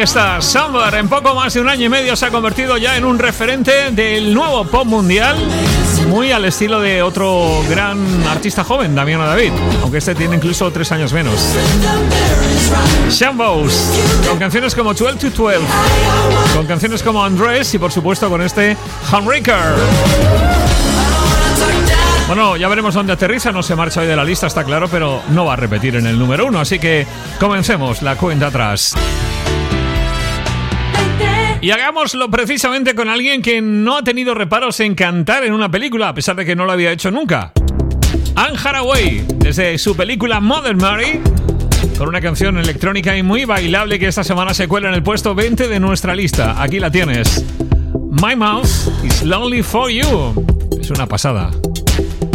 está, Summer. En poco más de un año y medio se ha convertido ya en un referente del nuevo pop mundial, muy al estilo de otro gran artista joven, Damiano David, aunque este tiene incluso 3 años menos. Shambos, con canciones como 12 to 12, con canciones como Andrés y por supuesto con este Homebreaker. Bueno, ya veremos dónde aterriza, no se marcha hoy de la lista, está claro, pero no va a repetir en el número 1, así que comencemos la cuenta atrás. Y hagámoslo precisamente con alguien que no ha tenido reparos en cantar en una película, a pesar de que no lo había hecho nunca. Anne Hathaway, desde su película Mother Mary, con una canción electrónica y muy bailable que esta semana se cuela en el puesto 20 de nuestra lista. Aquí la tienes. My Mouth is Lonely for You. Es una pasada.